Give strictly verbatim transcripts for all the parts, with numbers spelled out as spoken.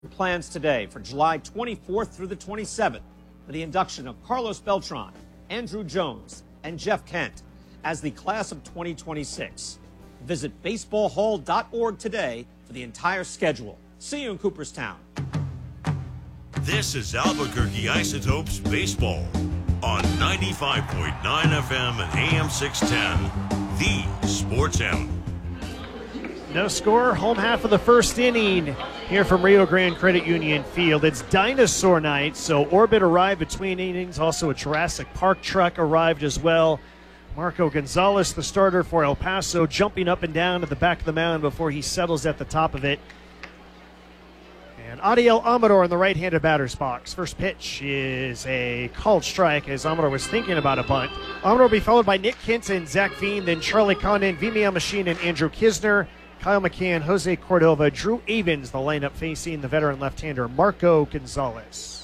Plans today for July twenty-fourth through the twenty-seventh for the induction of Carlos Beltran, Andrew Jones, and Jeff Kent as the class of twenty twenty-six. Visit baseball hall dot org today for the entire schedule. See you in Cooperstown. This is Albuquerque Isotopes Baseball on ninety-five point nine F M and A M six ten, the Sports Animal. No score, home half of the first inning here from Rio Grande Credit Union Field. It's dinosaur night, so Orbit arrived between innings. Also a Jurassic Park truck arrived as well. Marco Gonzalez, the starter for El Paso, jumping up and down at the back of the mound before he settles at the top of it. And Adiel Amador in the right-handed batter's box. First pitch is a called strike as Amador was thinking about a bunt. Amador will be followed by Nick Kent and Zach Veen, then Charlie Condon, Vimian Machine, and Andrew Kisner. Kyle McCann, Jose Cordova, Drew Avens, the lineup facing the veteran left-hander Marco Gonzalez.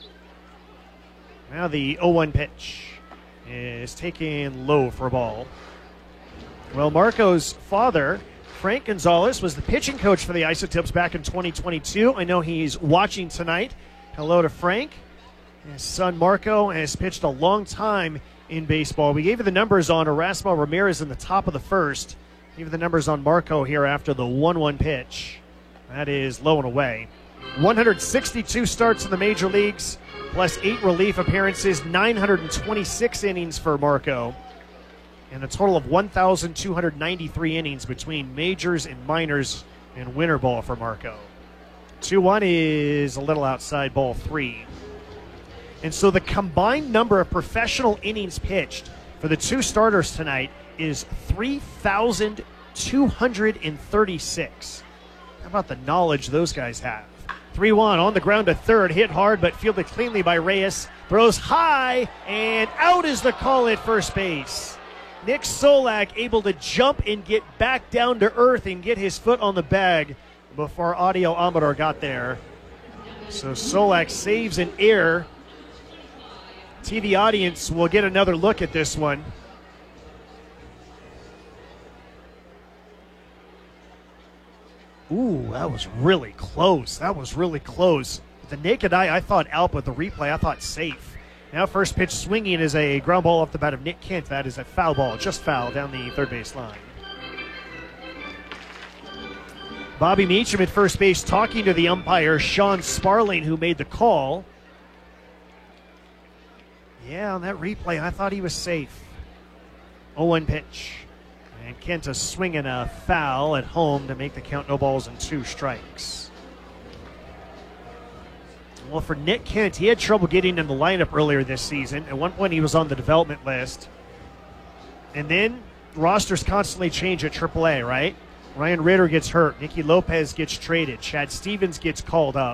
Now the oh one pitch is taken low for a ball. Well, Marco's father, Frank Gonzalez, was the pitching coach for the Isotopes back in twenty twenty-two. I know he's watching tonight. Hello to Frank. His son Marco has pitched a long time in baseball. We gave you the numbers on Erasmo Ramirez in the top of the first. Give the numbers on Marco here after the one one pitch. That is low and away. one hundred sixty-two starts in the major leagues, plus eight relief appearances, nine hundred twenty-six innings for Marco, and a total of one thousand two hundred ninety-three innings between majors and minors and winter ball for Marco. two one is a little outside ball three. And so the combined number of professional innings pitched for the two starters tonight is three thousand two hundred thirty-six. How about the knowledge those guys have? three one on the ground to third, hit hard but fielded cleanly by Reyes. Throws high, and out is the call at first base. Nick Solak able to jump and get back down to earth and get his foot on the bag before Adiel Amador got there. So Solak saves an error. T V audience will get another look at this one. Ooh, that was really close. That was really close. With the naked eye, I thought out, but the replay, I thought safe. Now first pitch swinging is a ground ball off the bat of Nick Kent. That is a foul ball, just foul down the third base line. Bobby Meacham at first base talking to the umpire, Sean Sparling, who made the call. Yeah, on that replay, I thought he was safe. oh one pitch. And Kent is swinging a foul at home to make the count no balls and two strikes. Well, for Nick Kent, he had trouble getting in the lineup earlier this season. At one point, he was on the development list. And then rosters constantly change at triple A, right? Ryan Ritter gets hurt. Nicky Lopez gets traded. Chad Stevens gets called up.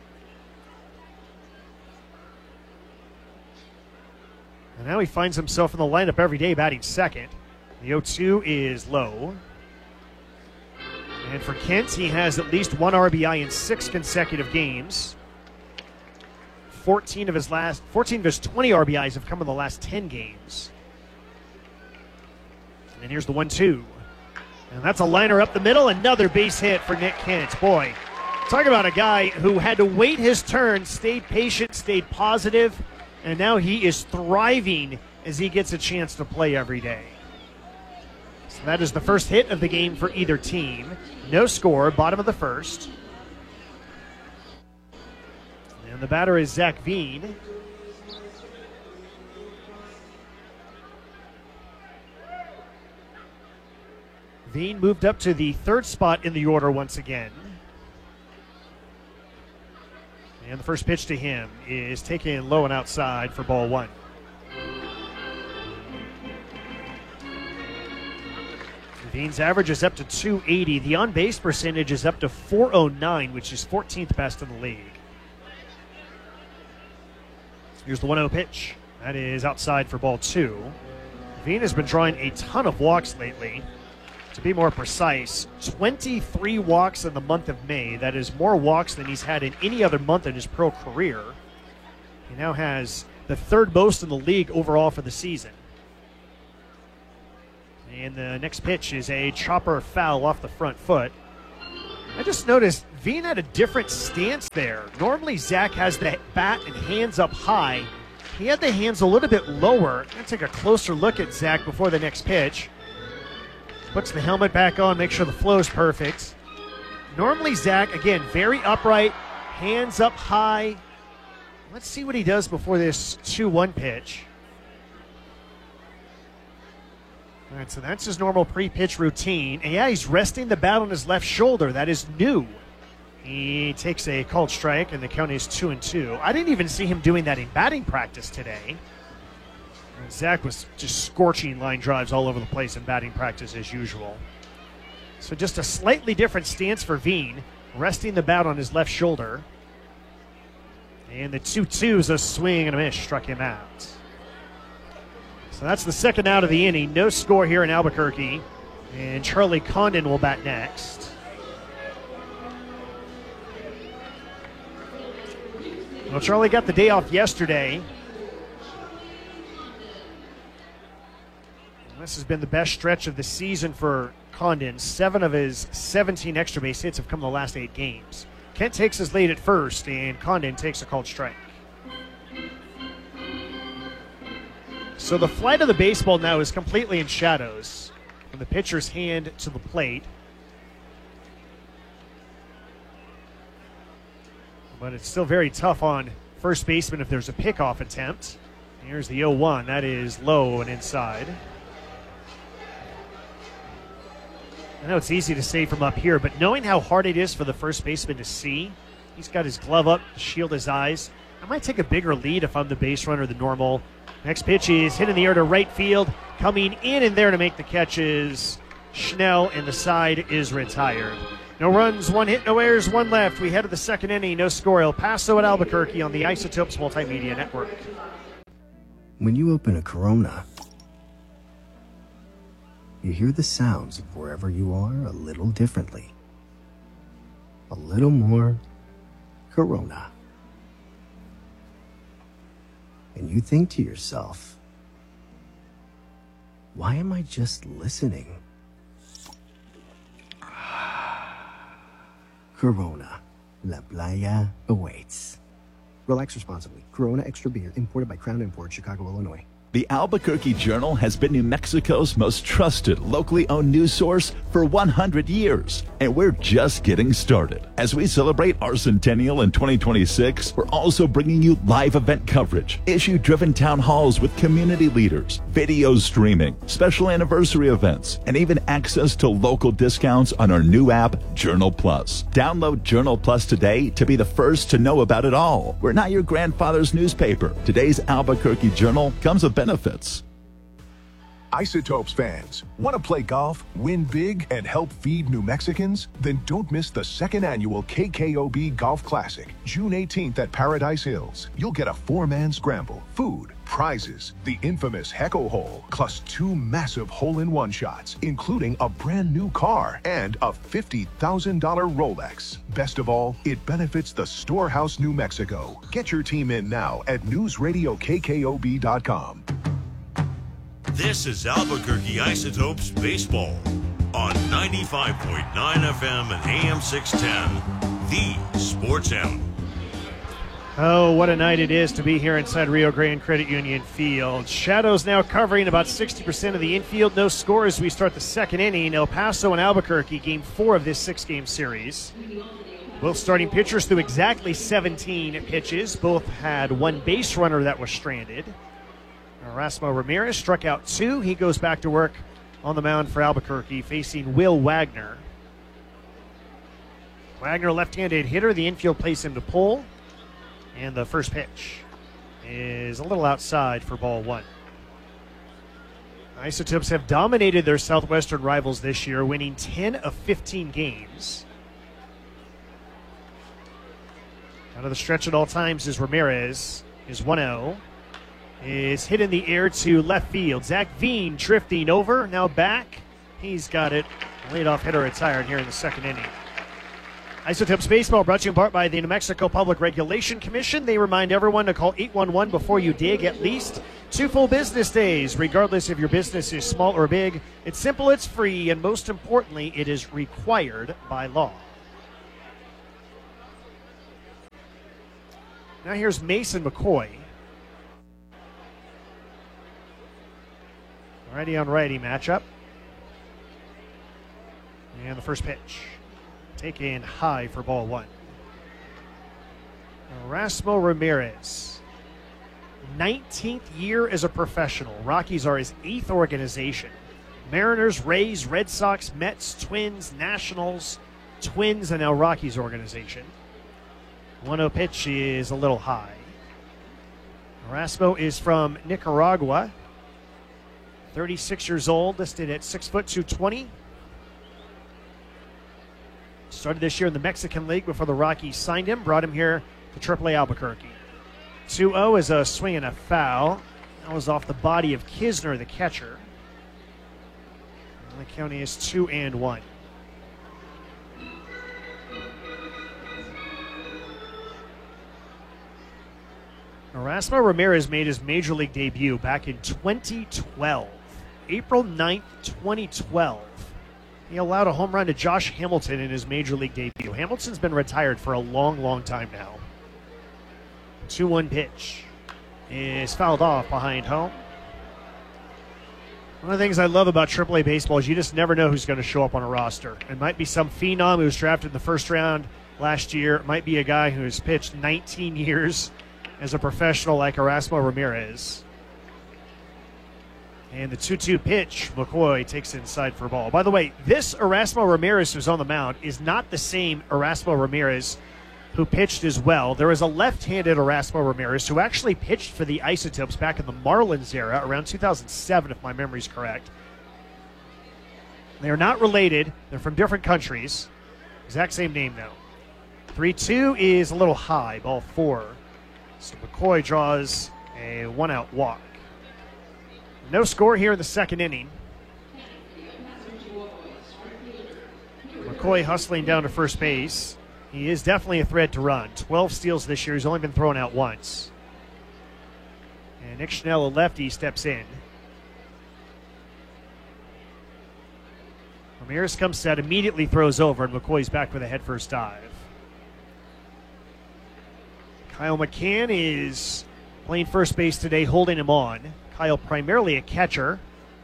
And now he finds himself in the lineup every day batting second. The oh two is low. And for Kent, he has at least one R B I in six consecutive games. fourteen of his last, fourteen of his twenty R B Is have come in the last ten games. And here's the one two. And that's a liner up the middle. Another base hit for Nick Kent. Boy, talk about a guy who had to wait his turn, stayed patient, stayed positive, and now he is thriving as he gets a chance to play every day. So that is the first hit of the game for either team. No score, bottom of the first. And the batter is Zach Veen. Veen moved up to the third spot in the order once again. And the first pitch to him is taken low and outside for ball one. Veen's average is up to two eighty. The on-base percentage is up to four oh nine, which is fourteenth best in the league. Here's the one oh pitch. That is outside for ball two. Veen has been drawing a ton of walks lately. To be more precise, twenty-three walks in the month of May. That is more walks than he's had in any other month in his pro career. He now has the third most in the league overall for the season. And the next pitch is a chopper foul off the front foot. I just noticed Veen had a different stance there. Normally, Zach has the bat and hands up high. He had the hands a little bit lower. I'm going to take a closer look at Zach before the next pitch. Puts the helmet back on, make sure the flow is perfect. Normally, Zach, again, very upright, hands up high. Let's see what he does before this two one pitch. All right, so that's his normal pre-pitch routine. And yeah, he's resting the bat on his left shoulder. That is new. He takes a called strike, and the count is two and two. I didn't even see him doing that in batting practice today. And Zach was just scorching line drives all over the place in batting practice as usual. So just a slightly different stance for Veen, resting the bat on his left shoulder. And the two twos, a swing and a miss, struck him out. So that's the second out of the inning. No score here in Albuquerque. And Charlie Condon will bat next. Well, Charlie got the day off yesterday. This has been the best stretch of the season for Condon. Seven of his seventeen extra base hits have come in the last eight games. Kent takes his lead at first, and Condon takes a called strike. So the flight of the baseball now is completely in shadows from the pitcher's hand to the plate. But it's still very tough on first baseman if there's a pickoff attempt. Here's the oh one. That is low and inside. I know it's easy to say from up here, but knowing how hard it is for the first baseman to see, he's got his glove up to shield his eyes. I might take a bigger lead if I'm the base runner than normal. Next pitch is hit in the air to right field. Coming in and there to make the catches, Schnell, and the side is retired. No runs, one hit, no errors, one left. We head to the second inning, no score. El Paso at Albuquerque on the Isotopes Multimedia Network. When you open a Corona, you hear the sounds of wherever you are a little differently. A little more Corona. And you think to yourself, why am I just listening? Corona. La Playa awaits. Relax responsibly. Corona Extra Beer, imported by Crown Imports, Chicago, Illinois. The Albuquerque Journal has been New Mexico's most trusted, locally owned news source for one hundred years. And we're just getting started. As we celebrate our centennial in twenty twenty-six, we're also bringing you live event coverage, issue-driven town halls with community leaders, video streaming, special anniversary events, and even access to local discounts on our new app, Journal Plus. Download Journal Plus today to be the first to know about it all. We're not your grandfather's newspaper. Today's Albuquerque Journal comes with benefits. Isotopes fans, want to play golf, win big, and help feed New Mexicans? Then don't miss the second annual K K O B Golf Classic, June eighteenth at Paradise Hills. You'll get a four-man scramble, food, prizes, the infamous Hecko Hole, plus two massive hole-in-one shots, including a brand new car and a fifty thousand dollars Rolex. Best of all, it benefits the Storehouse New Mexico. Get your team in now at news radio K K O B dot com. This is Albuquerque Isotopes Baseball on ninety-five point nine F M and A M six ten, the Sports Animal. Oh, what a night it is to be here inside Rio Grande Credit Union Field. Shadows now covering about sixty percent of the infield. No score as we start the second inning. El Paso and Albuquerque, game four of this six-game series. Both starting pitchers threw exactly seventeen pitches. Both had one base runner that was stranded. Erasmo Ramirez struck out two. He goes back to work on the mound for Albuquerque, facing Will Wagner. Wagner, left-handed hitter. The infield plays him to pull. And the first pitch is a little outside for ball one. Isotopes have dominated their Southwestern rivals this year, winning ten of fifteen games. Out of the stretch at all times is Ramirez. Is one oh. Is hit in the air to left field. Zach Veen drifting over, now back. He's got it. Leadoff hitter retired here in the second inning. Isotopes Baseball brought to you in part by the New Mexico Public Regulation Commission. They remind everyone to call eight one one before you dig at least two full business days, regardless if your business is small or big. It's simple, it's free, and most importantly, it is required by law. Now here's Mason McCoy. Righty on righty matchup. And the first pitch. Taken high for ball one. Erasmo Ramirez. nineteenth year as a professional. Rockies are his eighth organization. Mariners, Rays, Red Sox, Mets, Twins, Nationals, Twins, and now Rockies organization. one oh pitch is a little high. Erasmo is from Nicaragua. thirty-six years old, listed at six foot two twenty. Started this year in the Mexican League before the Rockies signed him, brought him here to triple A Albuquerque. two oh is a swing and a foul. That was off the body of Kisner, the catcher. And the count is two and one. Erasmo Ramirez made his major league debut back in twenty twelve. April ninth, twenty twelve. He allowed a home run to Josh Hamilton in his major league debut. Hamilton's been retired for a long, long time now. two one pitch is fouled off behind home. One of the things I love about triple A baseball is you just never know who's going to show up on a roster. It might be some phenom who was drafted in the first round last year. It might be a guy who's pitched nineteen years as a professional like Erasmo Ramirez. And the two two pitch, McCoy takes inside for a ball. By the way, this Erasmo Ramirez who's on the mound is not the same Erasmo Ramirez who pitched as well. There is a left-handed Erasmo Ramirez who actually pitched for the Isotopes back in the Marlins era, around two thousand seven, if my memory's correct. They are not related. They're from different countries. Exact same name, though. three two is a little high, ball four. So McCoy draws a one-out walk. No score here in the second inning. McCoy hustling down to first base. He is definitely a threat to run. twelve steals this year. He's only been thrown out once. And Nick Schnell, a lefty, steps in. Ramirez comes set, immediately throws over, and McCoy's back with a head-first dive. Kyle McCann is playing first base today, holding him on. Kyle primarily a catcher.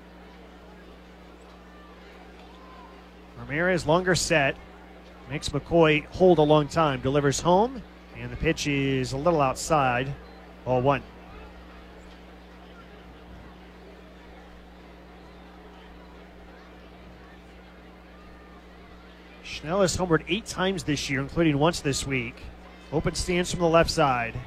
Ramirez longer set. Makes McCoy hold a long time. Delivers home. And the pitch is a little outside. Ball one. Schnell has homered eight times this year, including once this week. Open stance from the left side.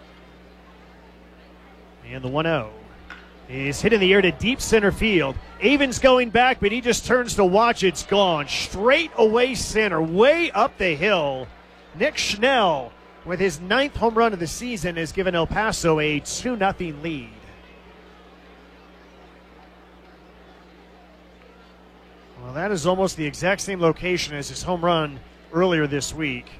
And the one oh is hit in the air to deep center field. Avon's going back, but he just turns to watch. It's gone. Straight away center, way up the hill. Nick Schnell, with his ninth home run of the season, has given El Paso a two nothing lead. Well, that is almost the exact same location as his home run earlier this week.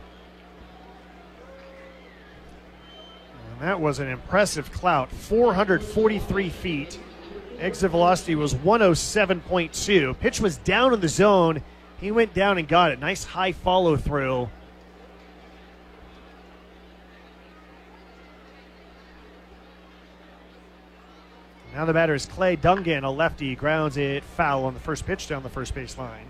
That was an impressive clout, four hundred forty-three feet. Exit velocity was one oh seven point two. Pitch was down in the zone. He went down and got it. Nice high follow through. Now the batter is Clay Dungan, a lefty, grounds it foul on the first pitch down the first base line.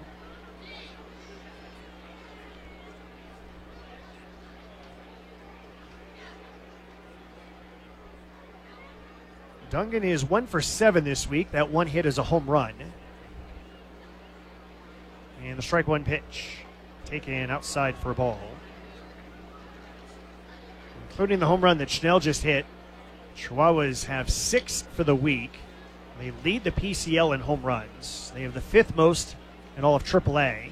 Dungan is one for seven this week. That one hit is a home run. And the strike one pitch taken outside for a ball. Including the home run that Schnell just hit, Chihuahuas have six for the week. They lead the P C L in home runs. They have the fifth most in all of triple A.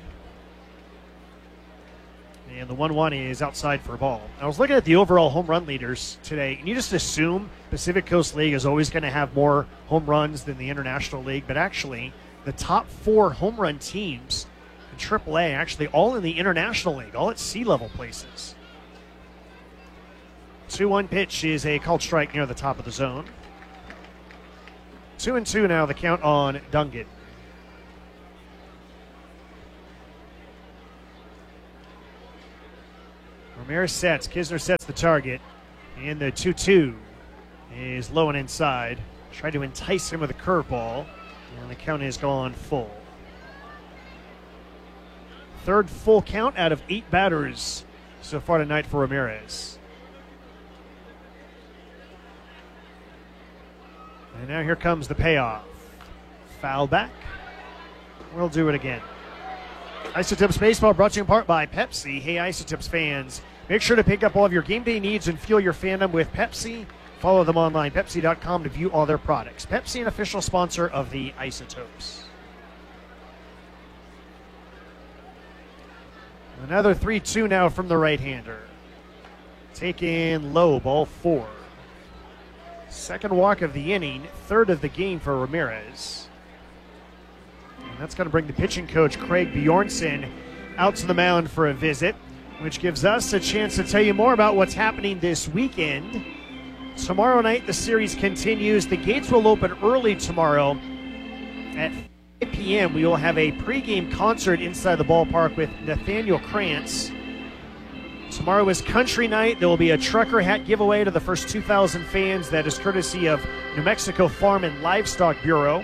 And the one one is outside for a ball. I was looking at the overall home run leaders today, and you just assume Pacific Coast League is always going to have more home runs than the International League, but actually the top four home run teams in triple A actually all in the International League, all at sea-level places. two one pitch is a called strike near the top of the zone. Two and two now, the count on Dungan. Ramirez sets. Kisner sets the target. And the two two is low and inside. Tried to entice him with a curveball, and the count is gone full. Third full count out of eight batters so far tonight for Ramirez. And now here comes the payoff. Foul back. We'll do it again. Isotips Baseball brought to you in part by Pepsi. Hey, Isotips fans, make sure to pick up all of your game day needs and fuel your fandom with Pepsi. Follow them online, Pepsi dot com, to view all their products. Pepsi, an official sponsor of the Isotopes. Another three two now from the right-hander. Taken low, ball four. Second walk of the inning, third of the game for Ramirez. And that's going to bring the pitching coach, Craig Bjornson, out to the mound for a visit, which gives us a chance to tell you more about what's happening this weekend. Tomorrow night, the series continues. The gates will open early tomorrow at five p.m. We will have a pregame concert inside the ballpark with Nathaniel Krantz. Tomorrow is country night. There will be a trucker hat giveaway to the first two thousand fans. That is courtesy of New Mexico Farm and Livestock Bureau.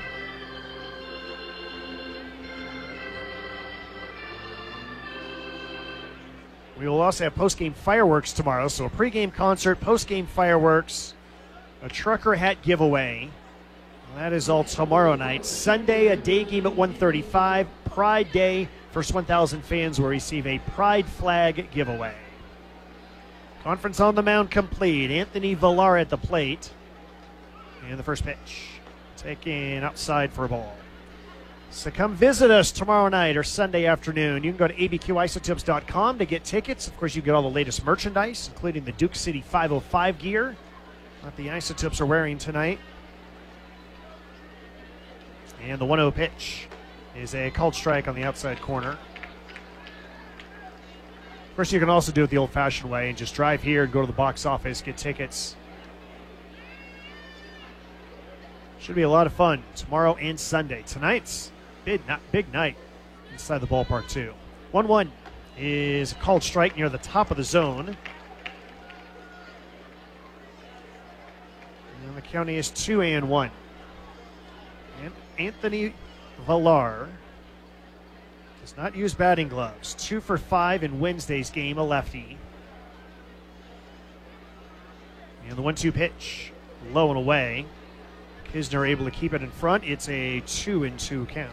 We will also have post-game fireworks tomorrow. So a pregame concert, post-game fireworks, a trucker hat giveaway. That is all tomorrow night. Sunday, a day game at one thirty-five. Pride Day. First one thousand fans will receive a Pride flag giveaway. Conference on the mound complete. Anthony Villar at the plate. And the first pitch. Taken outside for a ball. So come visit us tomorrow night or Sunday afternoon. You can go to A B Q isotopes dot com to get tickets. Of course, you get all the latest merchandise, including the Duke City five oh five gear that the Isotopes are wearing tonight. And the one oh pitch is a called strike on the outside corner. Of course, you can also do it the old-fashioned way and just drive here and go to the box office, get tickets. Should be a lot of fun tomorrow and Sunday. Tonight's big, not big night inside the ballpark, too. one one is a called strike near the top of the zone. And the county is two and one. And Anthony Villar does not use batting gloves. Two for five in Wednesday's game, a lefty. And the one two pitch, low and away. Kisner able to keep it in front. It's a two and two count.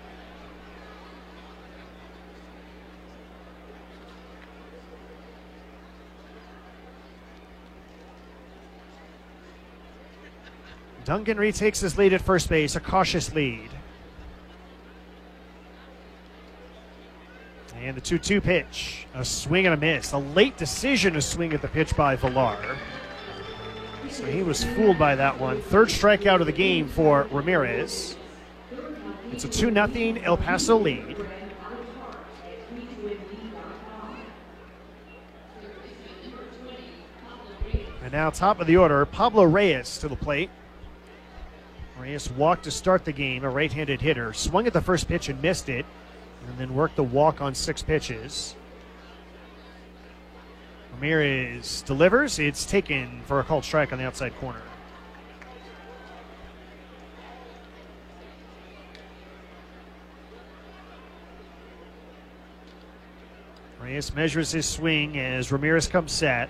Duncan retakes his lead at first base, a cautious lead. And the two two pitch, a swing and a miss. A late decision to swing at the pitch by Villar. So he was fooled by that one. Third strikeout of the game for Ramirez. It's a two nothing El Paso lead. And now top of the order, Pablo Reyes to the plate. Reyes walked to start the game, a right-handed hitter. Swung at the first pitch and missed it, and then worked the walk on six pitches. Ramirez delivers. It's taken for a called strike on the outside corner. Reyes measures his swing as Ramirez comes set.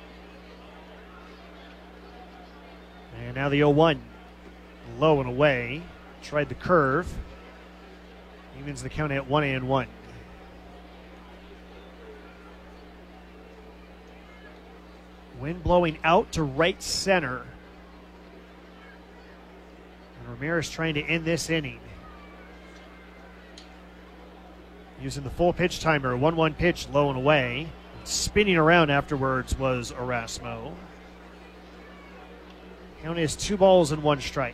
And now the oh one. Low and away. Tried the curve. Evens the count at one and one. Wind blowing out to right center. And Ramirez trying to end this inning. Using the full pitch timer, one one pitch, low and away. Spinning around afterwards was Erasmo. Count is two balls and one strike.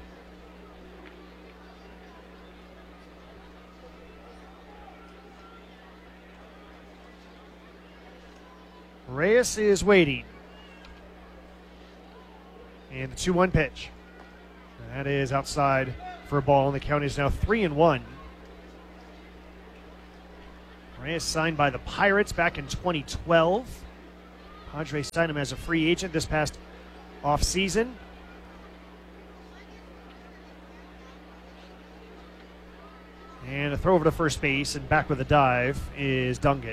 Reyes is waiting. And the two one pitch. And that is outside for a ball, and the count is now three and one. Reyes signed by the Pirates back in twenty twelve. Padres signed him as a free agent this past offseason. And a throw over to first base, and back with a dive is Dungan.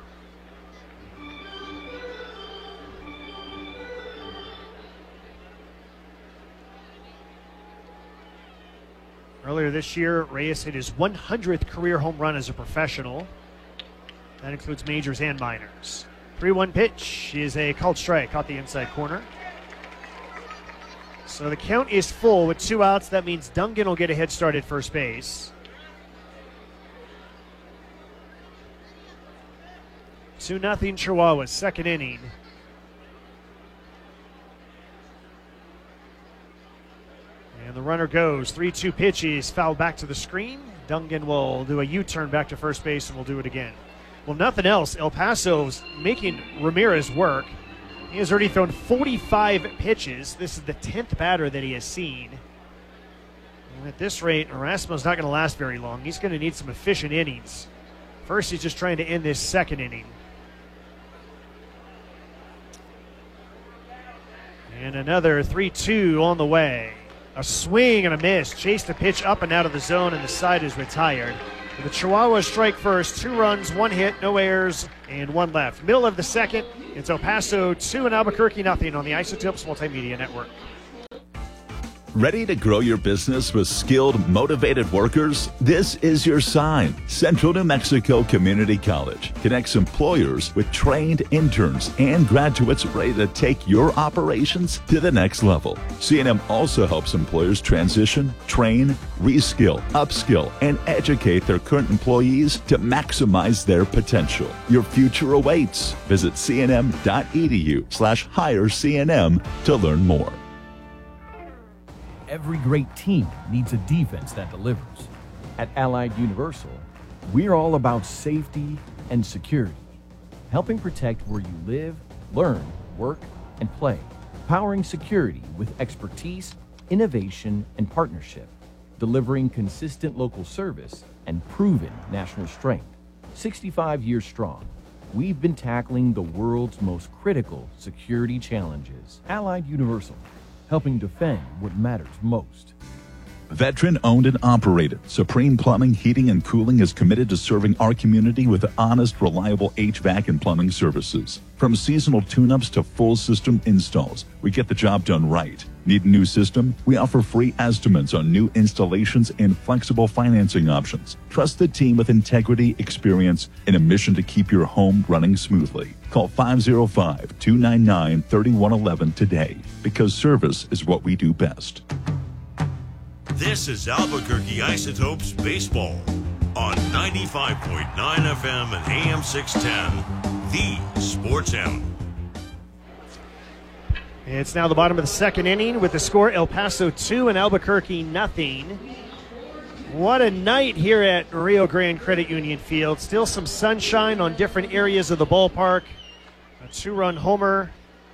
Earlier this year, Reyes hit his one hundredth career home run as a professional. That includes majors and minors. three one pitch is a called strike, caught the inside corner. So the count is full with two outs. That means Dungan will get a head start at first base. two nothing Chihuahuas, second inning. And the runner goes. three two pitch is fouled back to the screen. Dungan will do a U-turn back to first base and will do it again. Well, nothing else. El Paso's making Ramirez work. He has already thrown forty-five pitches. This is the tenth batter that he has seen. And at this rate, Erasmo's not going to last very long. He's going to need some efficient innings. First, he's just trying to end this second inning. And another three two on the way. A swing and a miss. Chased a pitch up and out of the zone, and the side is retired. The Chihuahuas strike first. Two runs, one hit, no errors, and one left. Middle of the second, it's El Paso two and Albuquerque nothing on the Isotopes Multimedia Network. Ready to grow your business with skilled, motivated workers? This is your sign. Central New Mexico Community College connects employers with trained interns and graduates ready to take your operations to the next level. C N M also helps employers transition, train, reskill, upskill, and educate their current employees to maximize their potential. Your future awaits. Visit cnm.edu slash hire CNM to learn more. Every great team needs a defense that delivers. At Allied Universal, we're all about safety and security, helping protect where you live, learn, work, and play, powering security with expertise, innovation, and partnership, delivering consistent local service and proven national strength. sixty-five years strong, we've been tackling the world's most critical security challenges. Allied Universal, helping defend what matters most. Veteran owned and operated, Supreme Plumbing, Heating, and Cooling is committed to serving our community with honest, reliable H V A C and plumbing services. From seasonal tune-ups to full system installs, we get the job done right. Need a new system? We offer free estimates on new installations and flexible financing options. Trust the team with integrity, experience, and a mission to keep your home running smoothly. Call five oh five, two nine nine, three one one one today, because service is what we do best. This is Albuquerque Isotopes Baseball on ninety-five point nine F M and A M six ten, the Sports Animal. It's now the bottom of the second inning with the score El Paso two and Albuquerque nothing. What a night here at Rio Grande Credit Union Field. Still some sunshine on different areas of the ballpark. A two-run homer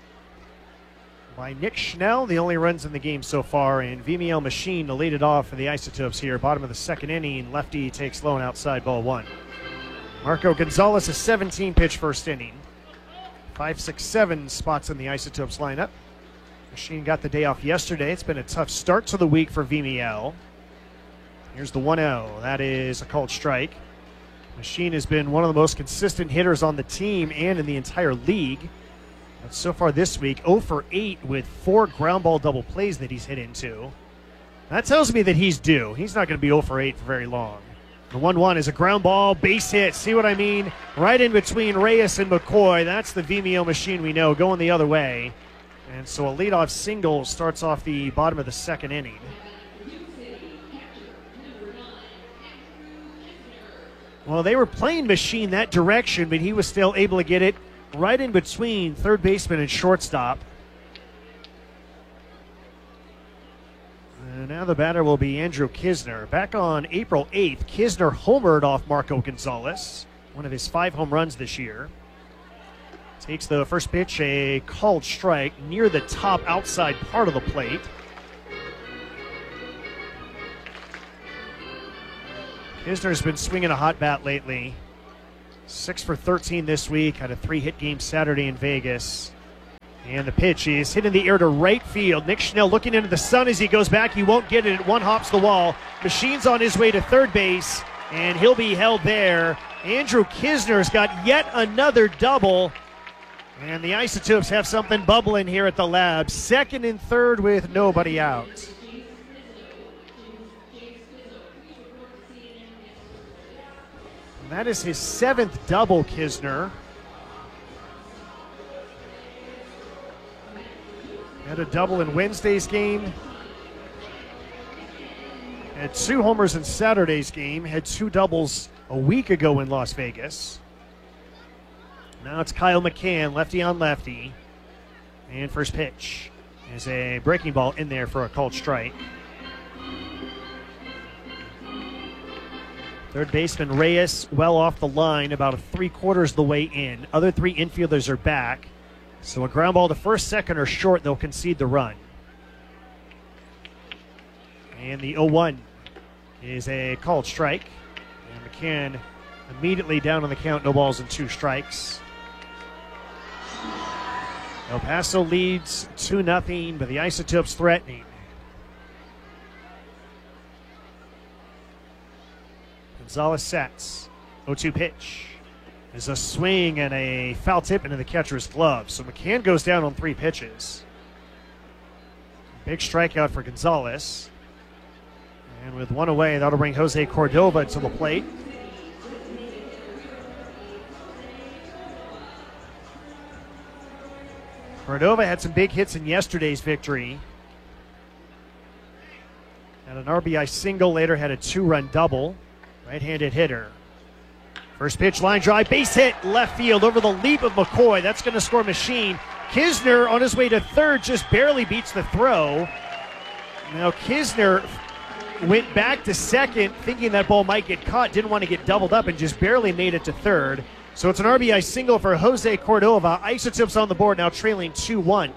by Nick Schnell, the only runs in the game so far, and Vimiel Machine to lead it off for the Isotopes here. Bottom of the second inning, lefty takes low and outside, ball one. Marco Gonzalez, a seventeen-pitch first inning. Five, six, seven spots in the Isotopes lineup. Machine got the day off yesterday. It's been a tough start to the week for Vimiel. Here's the one oh. That is a called strike. Machine has been one of the most consistent hitters on the team and in the entire league. But so far this week, oh for eight with four ground ball double plays that he's hit into. That tells me that he's due. He's not going to be oh for eight for very long. The one one is a ground ball, base hit. See what I mean? Right in between Reyes and McCoy. That's the Vimiel Machine we know, going the other way. And so a leadoff single starts off the bottom of the second inning. Well, they were playing Machine that direction, but he was still able to get it right in between third baseman and shortstop. And now the batter will be Andrew Kisner. Back on April eighth, Kisner homered off Marco Gonzalez, one of his five home runs this year. Takes the first pitch, a called strike near the top outside part of the plate. Kisner's been swinging a hot bat lately. six for thirteen this week. Had a three-hit game Saturday in Vegas. And the pitch is hit in the air to right field. Nick Schnell looking into the sun as he goes back. He won't get it. It one hops the wall. Machine's on his way to third base, and he'll be held there. Andrew Kisner's got yet another double. And the Isotopes have something bubbling here at the lab. Second and third with nobody out. And that is his seventh double, Kisner. Had a double in Wednesday's game. Had two homers in Saturday's game. Had two doubles a week ago in Las Vegas. Now it's Kyle McCann, lefty on lefty. And first pitch is a breaking ball in there for a called strike. Third baseman Reyes well off the line, about three quarters of the way in. Other three infielders are back. So a ground ball to first, second, or short, they'll concede the run. And the oh one is a called strike. And McCann immediately down on the count, no balls and two strikes. El Paso leads two nothing, but the Isotopes threatening. Gonzalez sets. oh two pitch. Is a swing and a foul tip into the catcher's glove. So McCann goes down on three pitches. Big strikeout for Gonzalez. And with one away, that'll bring Jose Cordova to the plate. Cordova had some big hits in yesterday's victory. Had an R B I single, later had a two-run double. Right-handed hitter. First pitch, line drive, base hit, left field over the leap of McCoy. That's going to score Machine. Kisner on his way to third just barely beats the throw. Now Kisner went back to second thinking that ball might get caught, didn't want to get doubled up, and just barely made it to third. So it's an R B I single for Jose Cordova. Isotopes on the board, now trailing two one.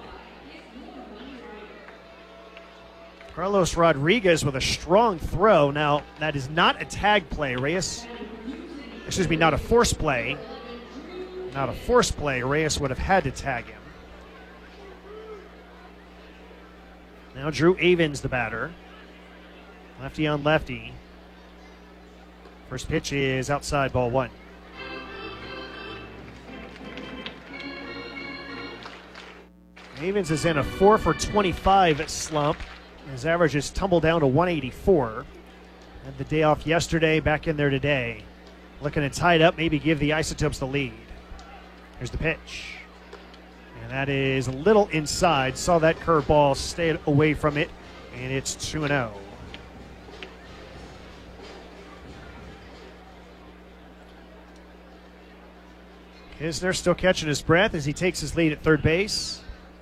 Carlos Rodriguez with a strong throw. Now, that is not a tag play. Reyes, excuse me, not a force play. Not a force play. Reyes would have had to tag him. Now Drew Avens, the batter. Lefty on lefty. First pitch is outside, ball one. Avens is in a four for twenty-five slump. His average has tumbled down to one eighty-four. Had the day off yesterday, back in there today. Looking to tie it up, maybe give the Isotopes the lead. Here's the pitch. And that is a little inside. Saw that curveball, stayed away from it, and it's two and oh. Kisner still catching his breath as he takes his lead at third base.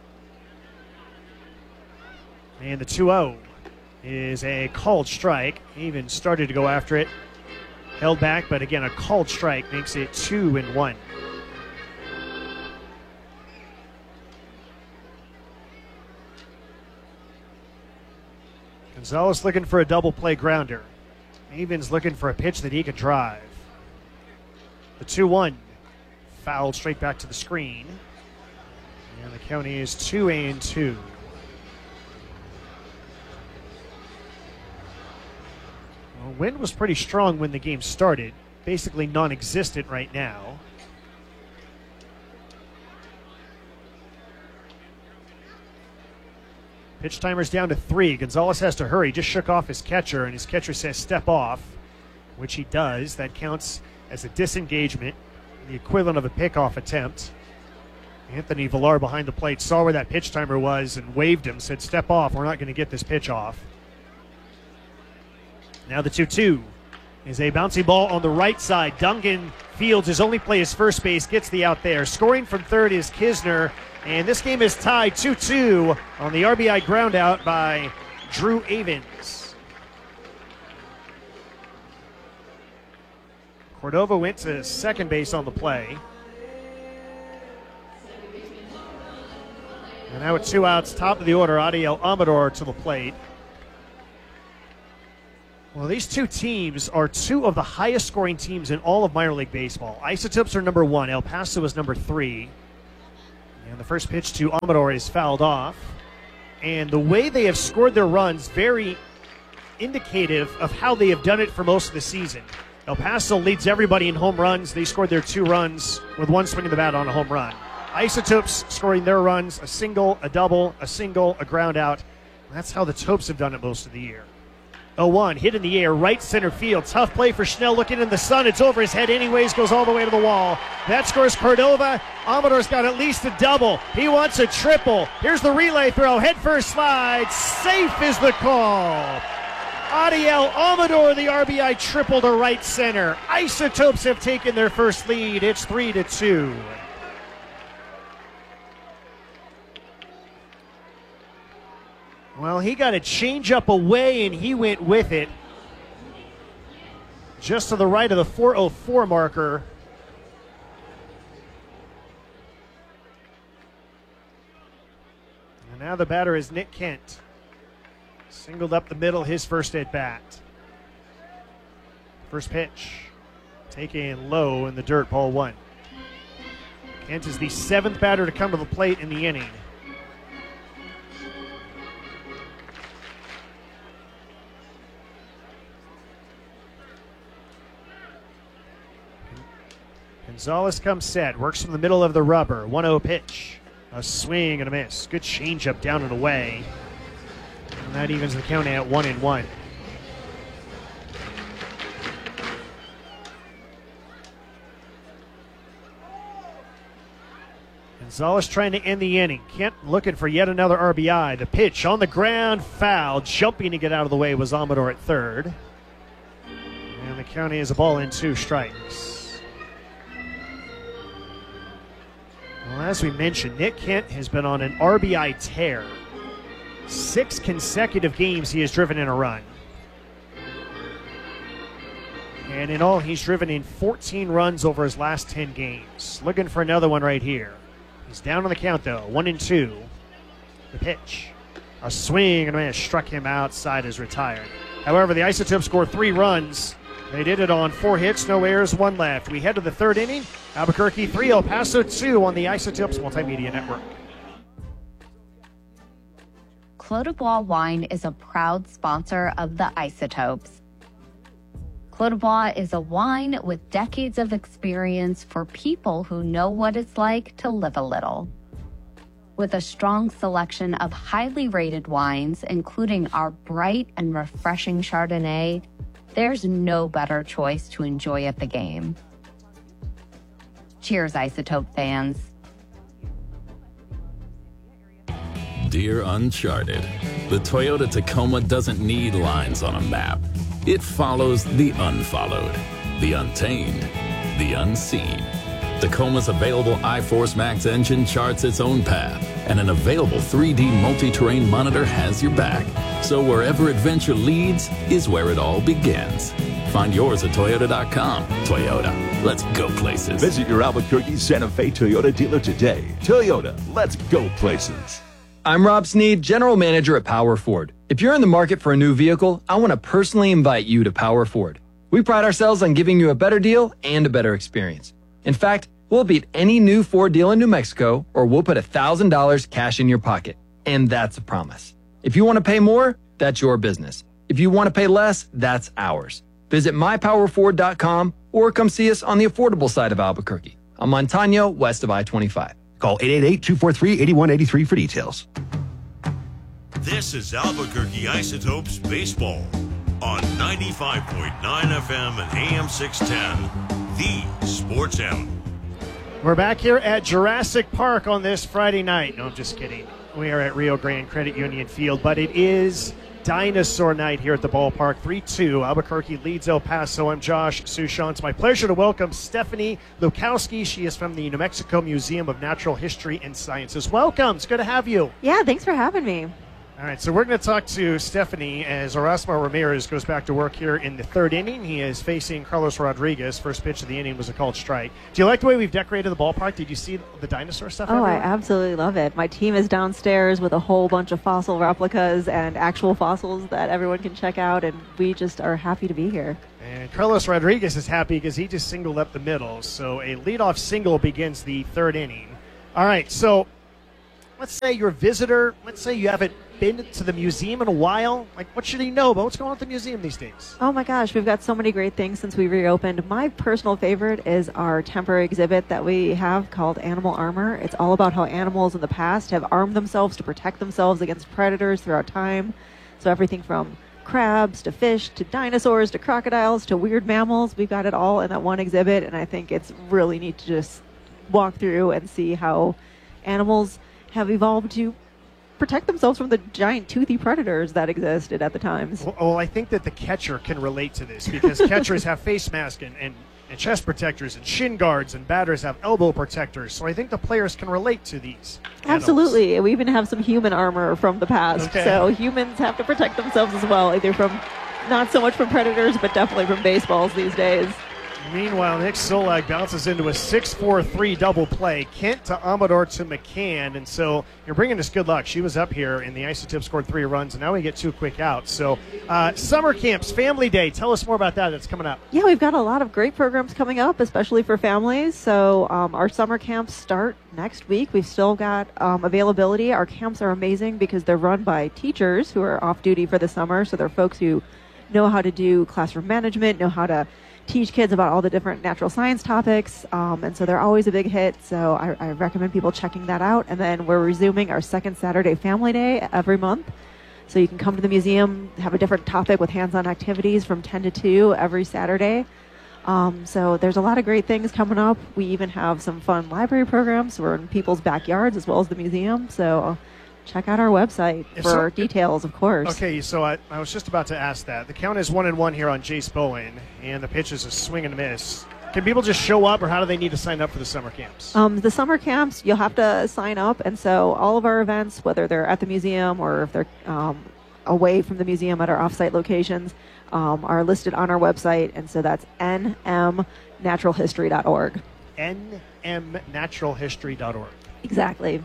And the two oh is a called strike. Even started to go after it. Held back, but again, a called strike makes it two and one. Gonzalez looking for a double play grounder. Avens looking for a pitch that he can drive. The two one. Fouled straight back to the screen. And the count is two and two. Well, wind was pretty strong when the game started. Basically non-existent right now. Pitch timer's down to three. Gonzalez has to hurry. Just shook off his catcher, and his catcher says step off, which he does. That counts as a disengagement, the equivalent of a pickoff attempt. Anthony Villar behind the plate saw where that pitch timer was and waved him, said step off, we're not going to get this pitch off. Now the two two is a bouncy ball on the right side. Duncan fields his only play is first base, gets the out there. Scoring from third is Kisner, and this game is tied two two on the R B I ground out by Drew Avens. Cordova went to second base on the play. And now with two outs, top of the order, Adiel Amador to the plate. Well, these two teams are two of the highest scoring teams in all of minor league baseball. Isotopes are number one. El Paso is number three. And the first pitch to Amador is fouled off. And the way they have scored their runs, very indicative of how they have done it for most of the season. El Paso leads everybody in home runs. They scored their two runs with one swing of the bat on a home run. Isotopes scoring their runs, a single, a double, a single, a ground out. That's how the Topes have done it most of the year. oh one, hit in the air, right center field. Tough play for Schnell, looking in the sun. It's over his head anyways, goes all the way to the wall. That scores Cordova. Amador's got at least a double. He wants a triple. Here's the relay throw, head first slide. Safe is the call. Adiel Amador, the R B I triple to right center. Isotopes have taken their first lead. It's three to two. Well, he got a changeup away, and he went with it. Just to the right of the four oh four marker. And now the batter is Nick Kent. Singled up the middle, his first at bat. First pitch. Taken low in the dirt, ball one. Kent is the seventh batter to come to the plate in the inning. Gonzalez comes set, works from the middle of the rubber. one oh pitch. A swing and a miss. Good changeup down and away. And that evens the count at one and one. Gonzalez trying to end the inning. Kent looking for yet another R B I. The pitch on the ground, foul. Jumping to get out of the way was Amador at third. And the count is a ball and two strikes. Well, as we mentioned, Nick Kent has been on an R B I tear. Six consecutive games he has driven in a run. And in all, he's driven in fourteen runs over his last ten games. Looking for another one right here. He's down on the count, though. One and two. The pitch. A swing and a miss. Struck him outside as retired. However, the Isotopes scored three runs. They did it on four hits, no errors, one left. We head to the third inning. Albuquerque three, El Paso two on the Isotopes Multimedia Network. Clos du Bois Wine is a proud sponsor of the Isotopes. Clos du Bois is a wine with decades of experience for people who know what it's like to live a little. With a strong selection of highly rated wines, including our bright and refreshing Chardonnay, there's no better choice to enjoy at the game. Cheers, Isotope fans. Dear Uncharted, the Toyota Tacoma doesn't need lines on a map. It follows the unfollowed, the untamed, the unseen. Tacoma's available iForce Max engine charts its own path, and an available three D multi-terrain monitor has your back. So wherever adventure leads is where it all begins. Find yours at Toyota dot com. Toyota, let's go places. Visit your Albuquerque Santa Fe Toyota dealer today. Toyota, let's go places. I'm Rob Sneed, General Manager at Power Ford. If you're in the market for a new vehicle, I want to personally invite you to Power Ford. We pride ourselves on giving you a better deal and a better experience. In fact, we'll beat any new Ford deal in New Mexico, or we'll put one thousand dollars cash in your pocket. And that's a promise. If you want to pay more, that's your business. If you want to pay less, that's ours. Visit my power ford dot com or come see us on the affordable side of Albuquerque, on Montano, west of I twenty-five. Call eight eight eight, two four three, eight one eight three for details. This is Albuquerque Isotopes Baseball on ninety-five point nine F M and A M six ten, the Sports Animal. We're back here at Jurassic Park on this Friday night. No, I'm just kidding. We are at Rio Grande Credit Union Field, but it is Dinosaur Night here at the ballpark. three two, Albuquerque leads El Paso. I'm Josh Suchon. It's my pleasure to welcome Stephanie Lukowski. She is from the New Mexico Museum of Natural History and Sciences. Welcome. It's good to have you. Yeah, thanks for having me. All right, so we're going to talk to Stephanie as Erasmo Ramirez goes back to work here in the third inning. He is facing Carlos Rodriguez. First pitch of the inning was a called strike. Do you like the way we've decorated the ballpark? Did you see the dinosaur stuff? Oh, everywhere? I absolutely love it. My team is downstairs with a whole bunch of fossil replicas and actual fossils that everyone can check out, and we just are happy to be here. And Carlos Rodriguez is happy because he just singled up the middle. So a leadoff single begins the third inning. All right, so let's say you're a visitor. Let's say you haven't been to the museum in a while. Like, what should he know about what's going on at the museum these days? Oh my gosh, we've got so many great things since we reopened. My personal favorite is our temporary exhibit that we have called Animal Armor. It's all about how animals in the past have armed themselves to protect themselves against predators throughout time. So everything from crabs to fish to dinosaurs to crocodiles to weird mammals, we've got it all in that one exhibit, and I think it's really neat to just walk through and see how animals have evolved to protect themselves from the giant toothy predators that existed at the times. Well, well I think that the catcher can relate to this because catchers have face masks and, and, and chest protectors and shin guards, and batters have elbow protectors. So I think the players can relate to these animals. Absolutely. We even have some human armor from the past. Okay. So humans have to protect themselves as well, either from, not so much from predators, but definitely from baseballs these days. Meanwhile, Nick Solak bounces into a six four three double play. Kent to Amador to McCann. And so you're bringing us good luck. She was up here, and the Isotop scored three runs, and now we get two quick outs. So uh, summer camps, family day. Tell us more about that. That's coming up. Yeah, we've got a lot of great programs coming up, especially for families. So um, our summer camps start next week. We've still got um, availability. Our camps are amazing because they're run by teachers who are off duty for the summer. So they're folks who know how to do classroom management, know how to teach kids about all the different natural science topics, um, and so they're always a big hit, so I, I recommend people checking that out. And then we're resuming our second Saturday Family Day every month, so you can come to the museum, have a different topic with hands-on activities from ten to two every Saturday. Um, so there's a lot of great things coming up. We even have some fun library programs. We're in people's backyards as well as the museum, so check out our website If for so- details, of course. Okay, so I, I was just about to ask that. The count is one and one here on Jace Bowen, and the pitch is a swing and a miss. Can people just show up, or how do they need to sign up for the summer camps? Um, the summer camps, you'll have to sign up, and so all of our events, whether they're at the museum or if they're um, away from the museum at our off-site locations, um, are listed on our website, and so that's n m natural history dot org. n m natural history dot org. Exactly.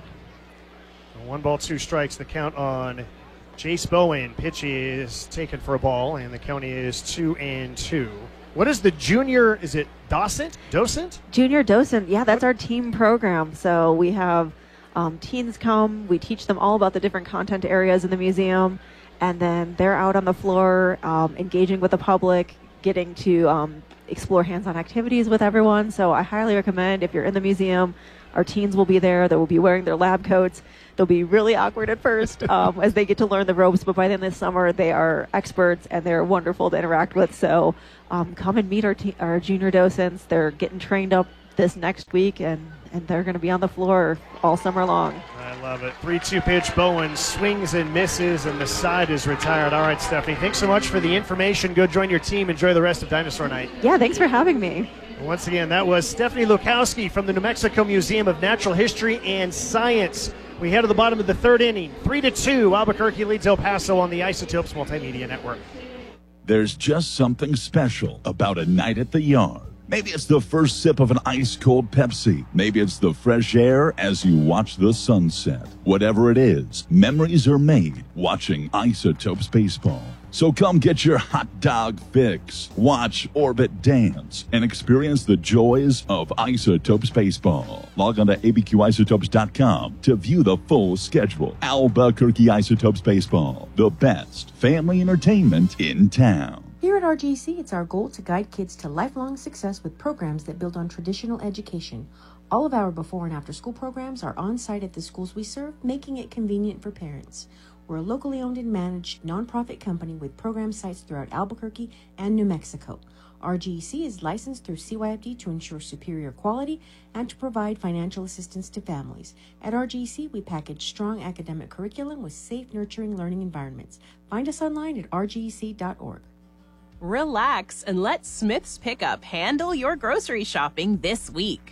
One ball, two strikes. The count on Jace Bowen. Pitch is taken for a ball, and the count is two and two. What is the junior? Is it docent? Docent? Junior docent. Yeah, that's our team program. So we have um, teens come. We teach them all about the different content areas in the museum, and then they're out on the floor um, engaging with the public, getting to um, explore hands-on activities with everyone. So I highly recommend, if you're in the museum, our teens will be there. They will be wearing their lab coats. They'll be really awkward at first um, as they get to learn the ropes, but by the end of the summer, they are experts and they're wonderful to interact with. So um, come and meet our, te- our junior docents. They're getting trained up this next week, and, and they're going to be on the floor all summer long. I love it. three two pitch. Bowen swings and misses, and the side is retired. All right, Stephanie, thanks so much for the information. Go join your team. Enjoy the rest of Dinosaur Night. Yeah, thanks for having me. Once again, that was Stephanie Lukowski from the New Mexico Museum of Natural History and Science. We head to the bottom of the third inning. Three to two, Albuquerque leads El Paso on the Isotopes Multimedia Network. There's just something special about a night at the yard. Maybe it's the first sip of an ice-cold Pepsi. Maybe it's the fresh air as you watch the sunset. Whatever it is, memories are made watching Isotopes baseball. So come get your hot dog fix, watch Orbit dance, and experience the joys of Isotopes baseball. Log on to A B Q isotopes dot com to view the full schedule. Albuquerque Isotopes baseball, the best family entertainment in town. Here at R G C, it's our goal to guide kids to lifelong success with programs that build on traditional education. All of our before and after school programs are on site at the schools we serve, making it convenient for parents. We're a locally owned and managed nonprofit company with program sites throughout Albuquerque and New Mexico. R G C is licensed through C Y F D to ensure superior quality and to provide financial assistance to families. At R G C, we package strong academic curriculum with safe, nurturing learning environments. Find us online at r g c dot org. Relax and let Smith's Pickup handle your grocery shopping this week.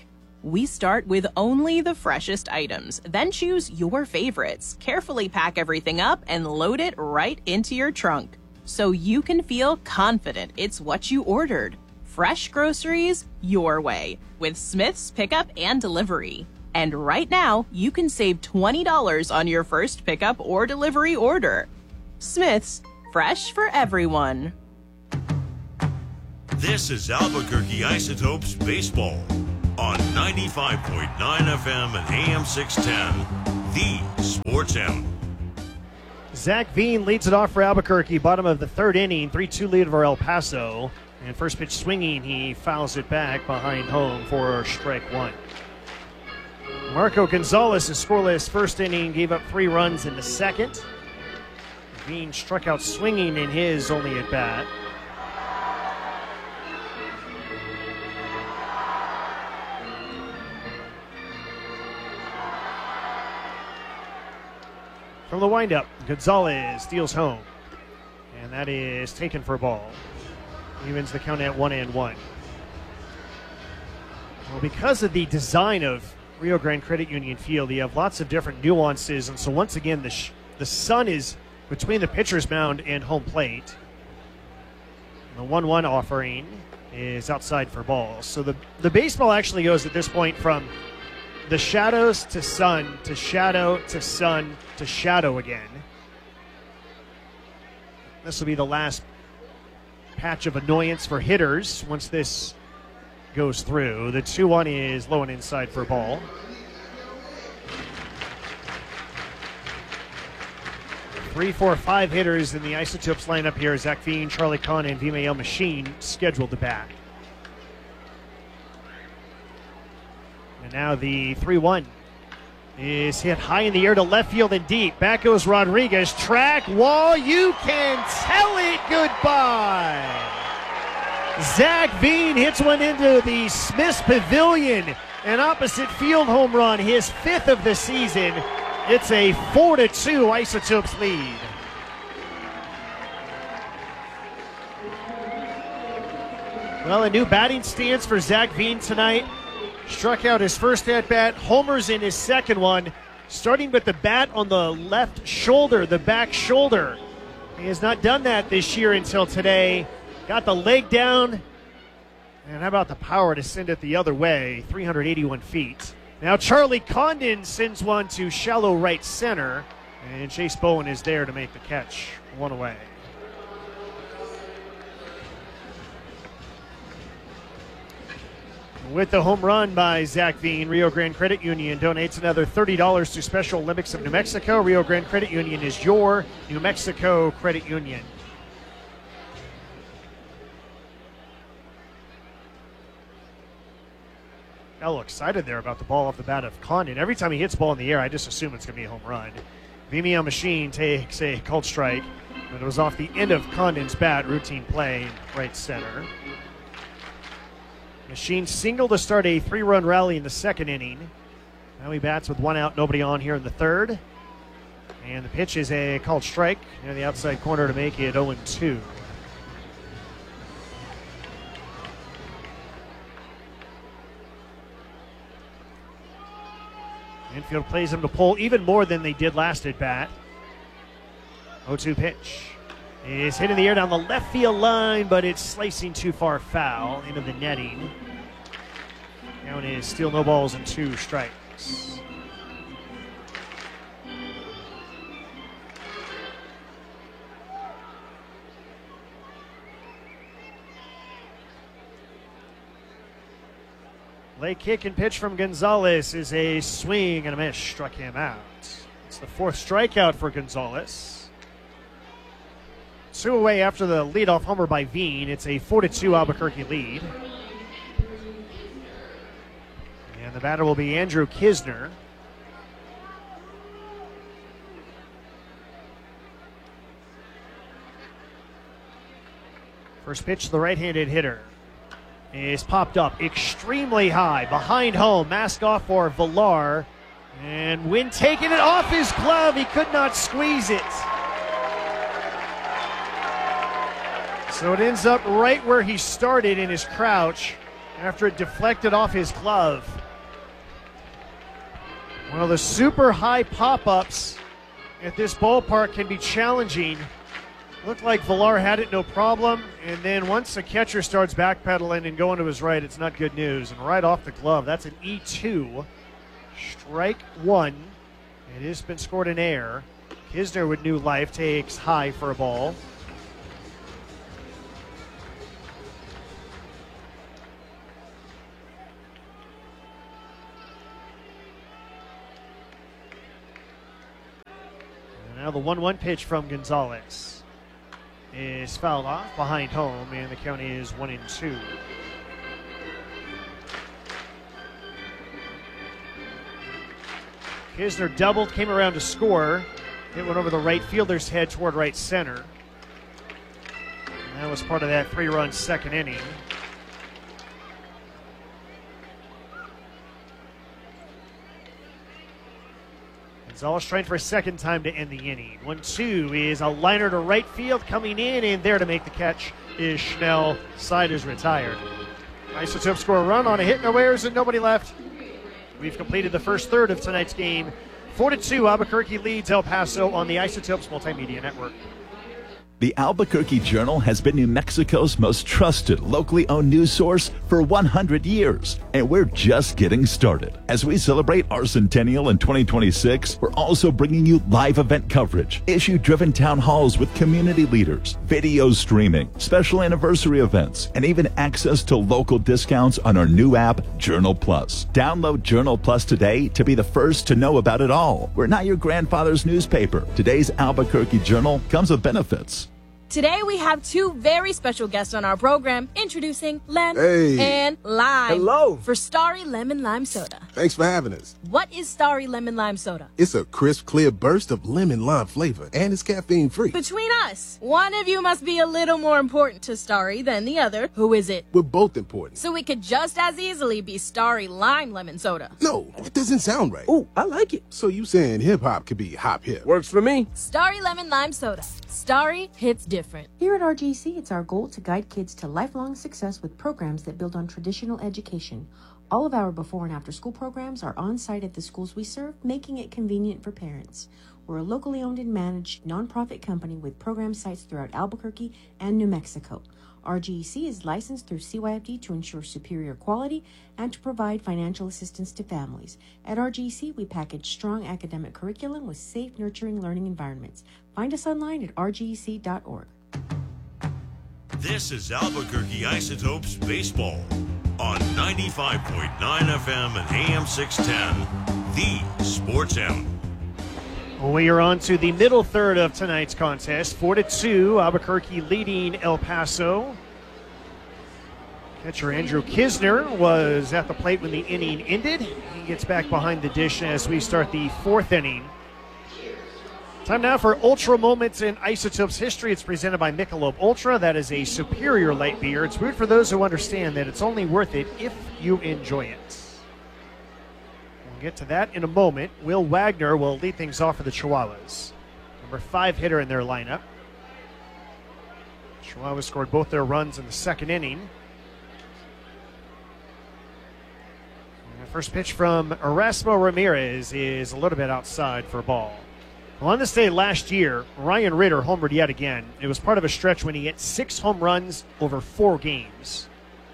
We start with only the freshest items, then choose your favorites, carefully pack everything up, and load it right into your trunk, so you can feel confident it's what you ordered. Fresh groceries your way with Smith's Pickup and Delivery. And right now, you can save twenty dollars on your first pickup or delivery order. Smith's, fresh for everyone. This is Albuquerque Isotopes Baseball on ninety-five point nine F M and A M six ten, the Sports Animal. Zach Veen leads it off for Albuquerque, bottom of the third inning, three two lead over El Paso. And first pitch swinging, he fouls it back behind home for strike one. Marco Gonzalez is scoreless first inning, gave up three runs in the second. Veen struck out swinging in his only at bat. From the windup, Gonzalez steals home. And that is taken for a ball. Evens the count at one and one. Well, because of the design of Rio Grande Credit Union Field, you have lots of different nuances. And so once again, the, sh- the sun is between the pitcher's mound and home plate. And the one one offering is outside for balls. So the, the baseball actually goes at this point from the shadows to sun to shadow to sun to shadow again. This will be the last patch of annoyance for hitters once this goes through. The two one is low and inside for a ball. Three, four, five hitters in the Isotopes lineup here. Zach Veen, Charlie Kahn, and Vimael Machine scheduled to bat. And now the three one is hit high in the air to left field and deep. Back goes Rodriguez. Track wall. You can tell it goodbye. Zach Veen hits one into the Smith's Pavilion. An opposite field home run, his fifth of the season. It's a four to two Isotopes lead. Well, a new batting stance for Zach Veen tonight. Struck out his first at-bat, homers in his second one, starting with the bat on the left shoulder, the back shoulder. He has not done that this year until today. Got the leg down, and how about the power to send it the other way, three hundred eighty-one feet. Now Charlie Condon sends one to shallow right center, and Chase Bowen is there to make the catch, one away. With the home run by Zach Veen, Rio Grande Credit Union donates another thirty dollars to Special Olympics of New Mexico. Rio Grande Credit Union is your New Mexico credit union. Got a little excited there about the ball off the bat of Condon. Every time he hits the ball in the air, I just assume it's going to be a home run. Vimael Machine takes a called strike, but it was off the end of Condon's bat, routine play, right center. Machine single to start a three-run rally in the second inning. Now he bats with one out, nobody on here in the third. And the pitch is a called strike near the outside corner to make it oh and two. Infield plays him to pull even more than they did last at bat. oh two pitch is hit in the air down the left field line, but it's slicing too far foul into the netting. Count is still no balls and two strikes. Late kick and pitch from Gonzalez is a swing and a miss. Struck him out. It's the fourth strikeout for Gonzalez. Two away after the leadoff homer by Veen. It's a four to two Albuquerque lead. And the batter will be Andrew Kisner. First pitch to the right-handed hitter is popped up extremely high behind home. Mask off for Villar. And Wynn taking it off his glove. He could not squeeze it. So it ends up right where he started in his crouch after it deflected off his glove. Well, the super high pop-ups at this ballpark can be challenging. Looked like Villar had it no problem, and then once the catcher starts backpedaling and going to his right, it's not good news. And right off the glove, that's an E two. Strike one. It has been scored in air. Kisner with new life takes high for a ball. And now the one one pitch from Gonzalez is fouled off behind home, and the count is one and two. Kisner doubled, came around to score. It went over the right fielder's head toward right center. And that was part of that three-run second inning. Gonzalez trying for a second time to end the inning. one two is a liner to right field coming in, and there to make the catch is Schnell. Side is retired. Isotopes score a run on a hit, no errors, and nobody left. We've completed the first third of tonight's game. four to two, Albuquerque leads El Paso on the Isotopes Multimedia Network. The Albuquerque Journal has been New Mexico's most trusted, locally owned news source for one hundred years, and we're just getting started. As we celebrate our centennial in twenty twenty-six, we're also bringing you live event coverage, issue-driven town halls with community leaders, video streaming, special anniversary events, and even access to local discounts on our new app, Journal Plus. Download Journal Plus today to be the first to know about it all. We're not your grandfather's newspaper. Today's Albuquerque Journal comes with benefits. Today we have two very special guests on our program, introducing Lem Hey. and Lime. Hello. For Starry Lemon Lime Soda. Thanks for having us. What is Starry Lemon Lime Soda? It's a crisp, clear burst of lemon lime flavor, and it's caffeine free. Between us, one of you must be a little more important to Starry than the other. Who is it? We're both important. So we could just as easily be Starry Lime Lemon Soda. No, that doesn't sound right. Oh, I like it. So you saying hip hop could be hop hip? Works for me. Starry Lemon Lime Soda. Starry hits different. Here at R G C, it's our goal to guide kids to lifelong success with programs that build on traditional education. All of our before and after school programs are on site at the schools we serve, making it convenient for parents. We're a locally owned and managed nonprofit company with program sites throughout Albuquerque and New Mexico. R G E C is licensed through C Y F D to ensure superior quality and to provide financial assistance to families. At R G E C, we package strong academic curriculum with safe, nurturing learning environments. Find us online at r g e c dot org. This is Albuquerque Isotopes Baseball on ninety-five point nine F M and A M six ten, the Sports Animal. We are on to the middle third of tonight's contest. four to two, Albuquerque leading El Paso. Catcher Andrew Kisner was at the plate when the inning ended. He gets back behind the dish as we start the fourth inning. Time now for Ultra Moments in Isotopes history. It's presented by Michelob Ultra. That is a superior light beer. It's brewed for those who understand that it's only worth it if you enjoy it. We'll get to that in a moment. Will Wagner will lead things off for the Chihuahuas. Number five hitter in their lineup. Chihuahuas scored both their runs in the second inning. And the first pitch from Erasmo Ramirez is a little bit outside for a ball. Well, on this day last year, Ryan Ritter homered yet again. It was part of a stretch when he hit six home runs over four games.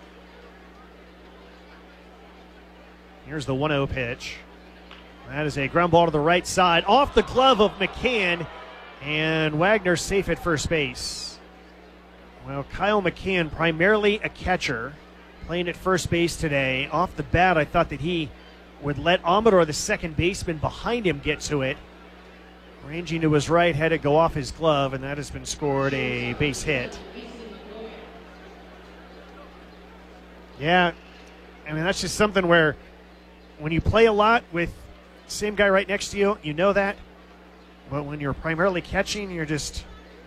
Here's the one oh pitch. That is a ground ball to the right side, off the glove of McCann, and Wagner safe at first base. Well, Kyle McCann, primarily a catcher, playing at first base today. Off the bat, I thought that he would let Amador, the second baseman behind him, get to it. Ranging to his right, had it go off his glove, and that has been scored a base hit. Yeah, I mean, that's just something where when you play a lot with the same guy right next to you, you know that. But when you're primarily catching, you're just,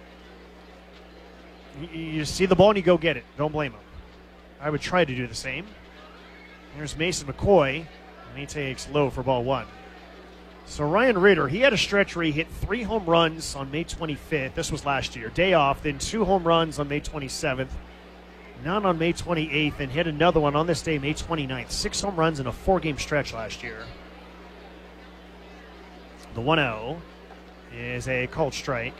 you, you see the ball and you go get it. Don't blame him. I would try to do the same. There's Mason McCoy, and he takes low for ball one. So Ryan Ritter, he had a stretch where he hit three home runs on May twenty-fifth. This was last year. Day off, then two home runs on May twenty-seventh. None on May twenty-eighth, and hit another one on this day, May twenty-ninth. Six home runs in a four-game stretch last year. The one oh is a called strike.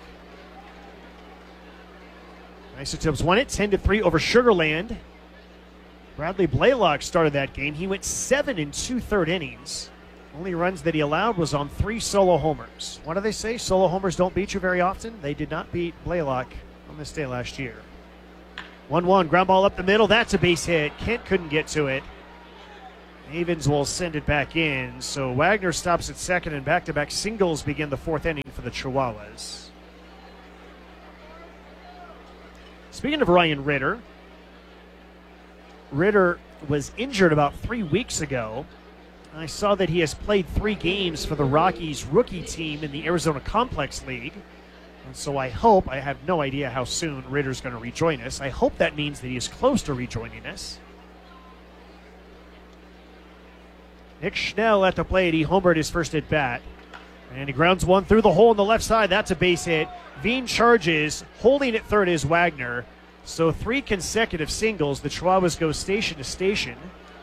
Isotopes won it ten to three over Sugar Land. Bradley Blaylock started that game. He went seven and two-third innings. Only runs that he allowed was on three solo homers. What do they say? Solo homers don't beat you very often. They did not beat Blaylock on this day last year. one one, ground ball up the middle. That's a base hit. Kent couldn't get to it. Havens will send it back in. So Wagner stops at second, and back-to-back singles begin the fourth inning for the Chihuahuas. Speaking of Ryan Ritter, Ritter was injured about three weeks ago. I saw that he has played three games for the Rockies rookie team in the Arizona Complex League. And so I hope, I have no idea how soon Ritter's going to rejoin us. I hope that means that he is close to rejoining us. Nick Schnell at the plate. He homered his first at bat. And he grounds one through the hole on the left side. That's a base hit. Veen charges. Holding at third is Wagner. So three consecutive singles. The Chihuahuas go station to station.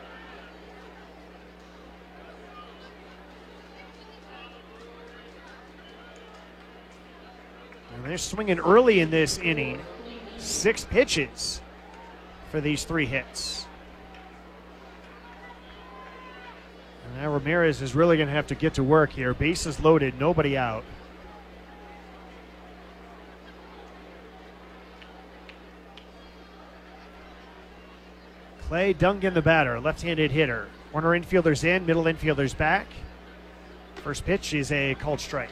And they're swinging early in this inning. Six pitches for these three hits. And now Ramirez is really going to have to get to work here. Bases loaded, nobody out. Clay Dungan, the batter, left-handed hitter. Corner infielders in, middle infielders back. First pitch is a called strike.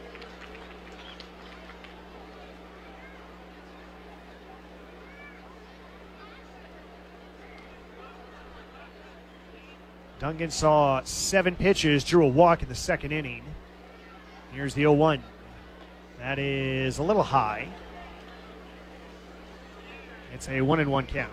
Dungan saw seven pitches, drew a walk in the second inning. Here's the oh one. That is a little high. It's a one and one count.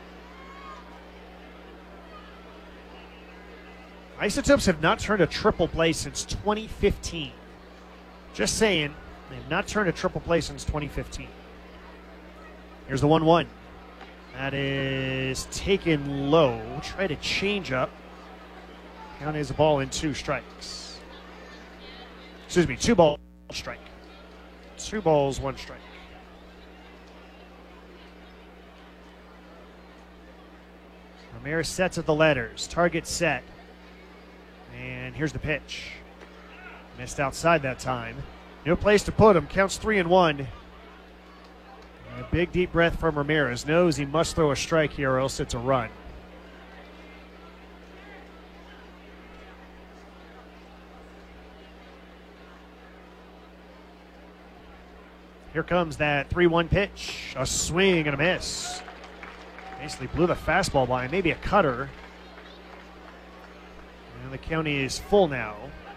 Isotopes have not turned a triple play since twenty fifteen. Just saying, they have not turned a triple play since twenty fifteen. Here's the one one. That is taken low. Try to change up. Count is a ball and two strikes. Excuse me, two ball strike. Two balls, one strike. Ramirez sets at the letters. Target set. And here's the pitch. Missed outside that time. No place to put him. Counts three and one. And a big deep breath from Ramirez. Knows he must throw a strike here or else it's a run. Here comes that three one pitch. A swing and a miss. Basically blew the fastball by, maybe a cutter. And the county is full now.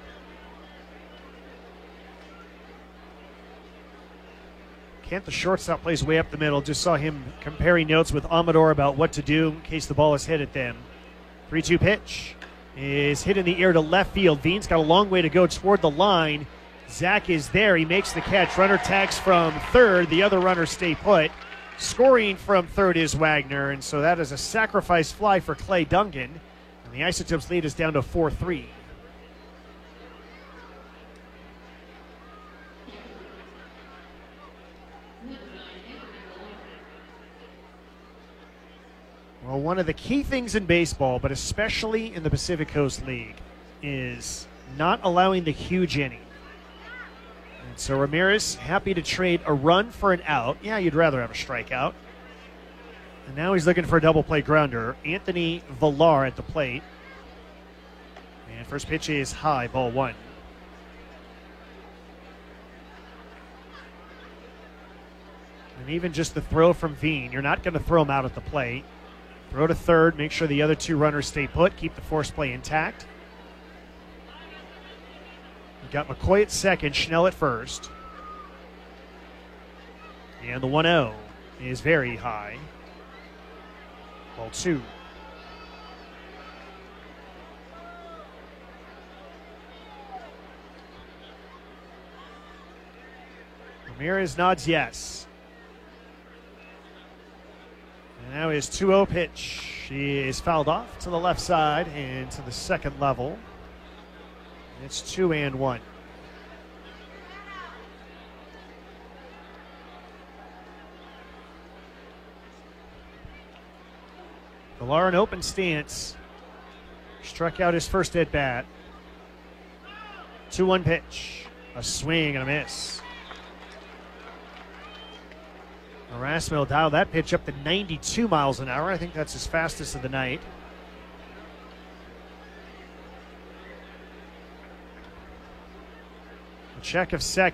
Kent, the shortstop, plays way up the middle. Just saw him comparing notes with Amador about what to do in case the ball is hit at them. three two pitch is hit in the air to left field. Veen's got a long way to go toward the line. Zach is there. He makes the catch. Runner tags from third. The other runners stay put. Scoring from third is Wagner, and so that is a sacrifice fly for Clay Dungan. And the Isotopes lead is down to four three. Well, one of the key things in baseball, but especially in the Pacific Coast League, is not allowing the huge inning. And so Ramirez happy to trade a run for an out. Yeah, you'd rather have a strikeout. And now he's looking for a double play grounder. Anthony Villar at the plate. And first pitch is high, ball one. And even just the throw from Veen, you're not going to throw him out at the plate. Throw to third, make sure the other two runners stay put, keep the force play intact. We've got McCoy at second, Schnell at first. And the one oh is very high. Ball two. Ramirez nods yes. And now his two oh pitch. He is fouled off to the left side and to the second level. It's two and one. Millar in open stance. Struck out his first at bat. two one pitch. A swing and a miss. Erasmo dialed that pitch up to ninety-two miles an hour. I think that's his fastest of the night. A check of second.